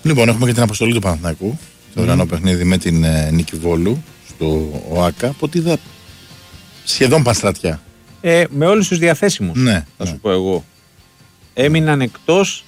Λοιπόν, έχουμε και την αποστολή του Παναθηναϊκού. Το ουρανό παιχνίδι με την Νίκη Βόλου στο ΟΑΚΑ. Από ό,τι είδα σχεδόν πανστρατιά. Με όλους τους διαθέσιμους, θα σου πω εγώ. Έμειναν εκτός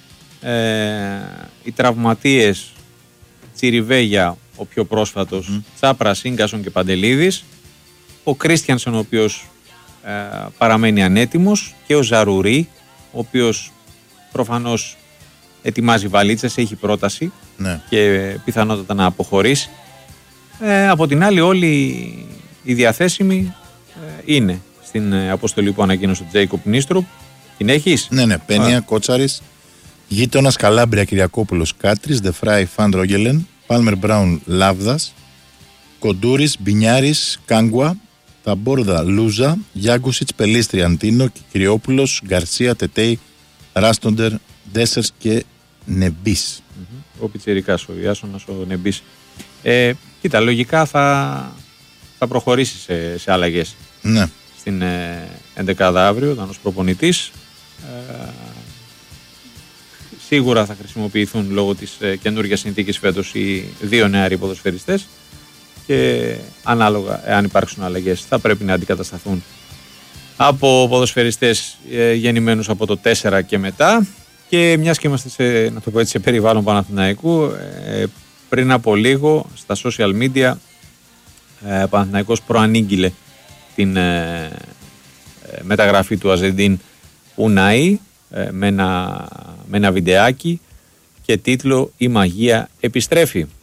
οι τραυματίες Τσιριβέγια, ο πιο πρόσφατος, Τσάπρα, Σίγκασον και Παντελίδης, ο Κρίστιανσον, ο οποίος παραμένει ανέτοιμος, και ο Ζαρουρί, ο οποίος προφανώς ετοιμάζει βαλίτσες, έχει πρόταση και πιθανότατα να αποχωρήσει. Από την άλλη, όλοι οι διαθέσιμοι είναι στην αποστολή που ανακοίνωσε ο Τζέικοπ Νίστρουπ. Την έχεις? Ναι, Πένια, Κότσαρης, Γείτονας, Καλάμπρια, Κυριακόπουλος, Κάτρης, Δεφράι, Φαν Ρόγγελεν, Πάλμερ Μπράουν, Λάβδας, Κοντούρης, Μπινιάρης, Κάγκουα, Ταμπόρδα, Λούζα, Γιάγκουσιτς, Πελίστρη, Αντίνο, Κυριόπουλος, Γκαρσία, Τετέι, Ράστοντερ, Ντέσσερς και Νεμπής. Ο Πιτσιρικάς, ο Ιάσονας, ο Νεμπής. Κοίτα, λογικά θα προχωρήσει σε αλλαγές. Ναι. Στην 11η αύριο, όταν ως προπονητής. Σίγουρα θα χρησιμοποιηθούν λόγω της καινούργιας συνθήκης φέτος οι δύο νεαροί ποδοσφαιριστές και ανάλογα, εάν υπάρξουν αλλαγές, θα πρέπει να αντικατασταθούν από ποδοσφαιριστές γεννημένους από το 4 και μετά. Και μιας και είμαστε να το πω έτσι, σε περιβάλλον Παναθηναϊκού, πριν από λίγο στα social media Παναθηναϊκός προανήγγειλε την μεταγραφή του Αζεντίν Ουνάη με ένα βιντεάκι και τίτλο «Η μαγεία επιστρέφει».